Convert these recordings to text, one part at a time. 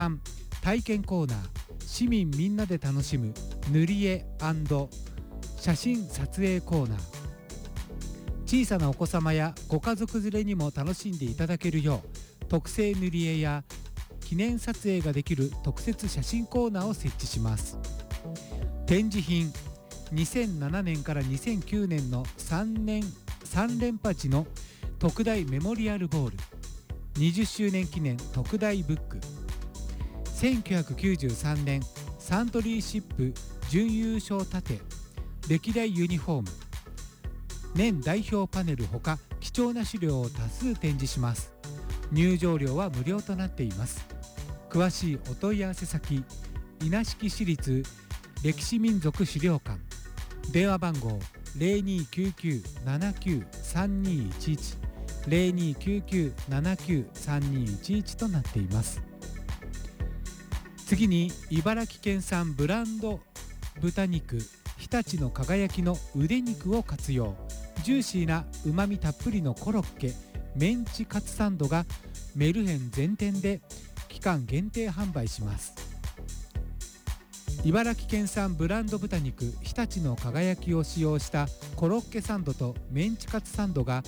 体験コーナー、市民みんなで楽しむ塗り絵&写真撮影コーナー、小さなお子様やご家族連れにも楽しんでいただけるよう特製塗り絵や記念撮影ができる特設写真コーナーを設置します。展示品、2007年から2009年の3連覇時の特大メモリアルボール、20周年記念特大ブック、1993年サントリーシップ準優勝盾歴代ユニフォーム、年代表パネルほか貴重な資料を多数展示します。入場料は無料となっています。詳しいお問い合わせ先、稲敷市立歴史民族資料館、電話番号 0299-793211 0299-793211 となっています。次に茨城県産ブランド豚肉日立の輝きの腕肉を活用、ジューシーなうまみたっぷりのコロッケメンチカツサンドがメルヘン全店で期間限定販売します。茨城県産ブランド豚肉日立の輝きを使用したコロッケサンドとメンチカツサンドが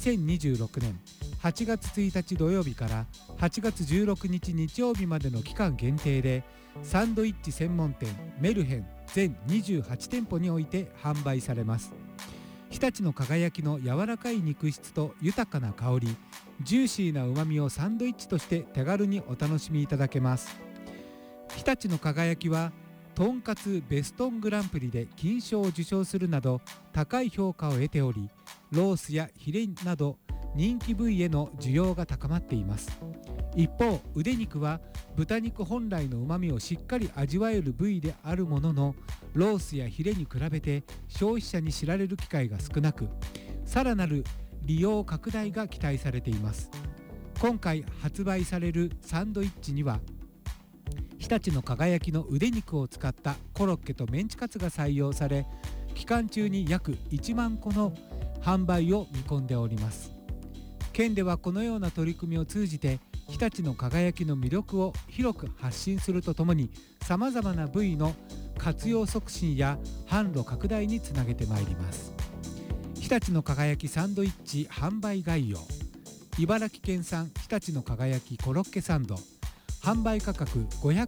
2026年8月1日土曜日から8月16日日曜日までの期間限定でサンドイッチ専門店メルヘン全28店舗において販売されます。日立の輝きの柔らかい肉質と豊かな香り、ジューシーなうまみをサンドイッチとして手軽にお楽しみいただけます。日立の輝きはとんかつベストングランプリで金賞を受賞するなど高い評価を得ており、ロースやヒレなど人気部位への需要が高まっています。一方、腕肉は豚肉本来のうまみをしっかり味わえる部位であるものの、ロースやヒレに比べて消費者に知られる機会が少なく、さらなる利用拡大が期待されています。今回発売されるサンドイッチには日立の輝きの腕肉を使ったコロッケとメンチカツが採用され、期間中に約1万個の販売を見込んでおります。県ではこのような取り組みを通じて日立の輝きの魅力を広く発信するとともに、さまざまな部位の活用促進や販路拡大につなげてまいります。日立の輝きサンドイッチ販売概要、茨城県産日立の輝きコロッケサンド、販売価格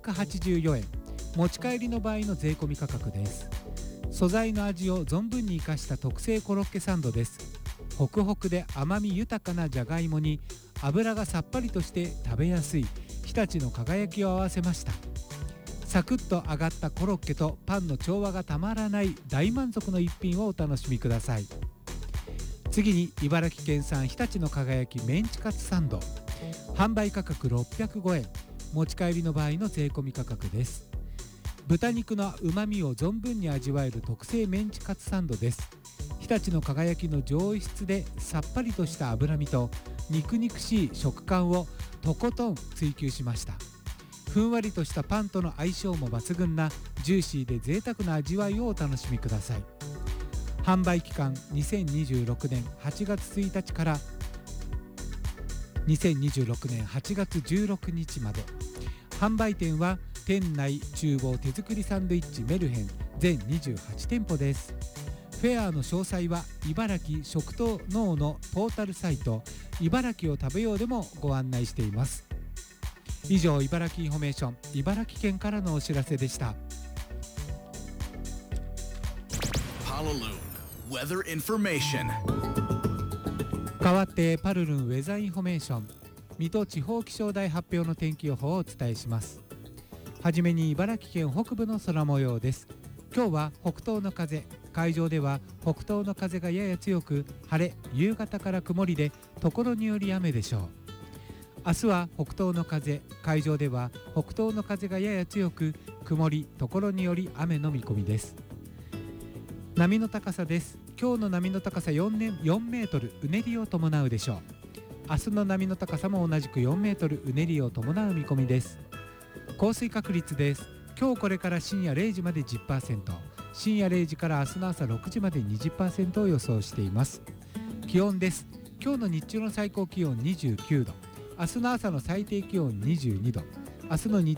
584円、持ち帰りの場合の税込み価格です。素材の味を存分に生かした特製コロッケサンドです。ホクホクで甘み豊かなじゃがいもに油がさっぱりとして食べやすい日立の輝きを合わせました。サクッと揚がったコロッケとパンの調和がたまらない大満足の一品をお楽しみください。次に茨城県産日立の輝きメンチカツサンド、販売価格605円、持ち帰りの場合の税込み価格です。豚肉のうまみを存分に味わえる特製メンチカツサンドです。日立の輝きの上質でさっぱりとした脂身と肉々しい食感をとことん追求しました。ふんわりとしたパンとの相性も抜群なジューシーで贅沢な味わいをお楽しみください。販売期間2026年8月1日から2026年8月16日まで。販売店は店内厨房手作りサンドイッチメルヘン全28店舗です。フェアの詳細は茨城食と農のポータルサイト茨城を食べようでもご案内しています。以上、茨城インフォメーション茨城県からのお知らせでした。代わってパルルンウェザーインフォメーション水戸地方気象台発表の天気予報をお伝えします。はじめに茨城県北部の空模様です。今日は北東の風、海上では北東の風がやや強く、晴れ、夕方から曇りで所により雨でしょう。明日は北東の風、海上では北東の風がやや強く、曇り、所により雨の見込みです。波の高さです。今日の波の高さ4メートル、うねりを伴うでしょう。明日の波の高さも同じく4メートル、うねりを伴う見込みです。降水確率です。今日これから深夜0時まで 10%、深夜0時から明日の朝6時まで 20% を予想しています。気温です。今日の日中の最高気温29度、明日の朝の最低気温22度、 明日の日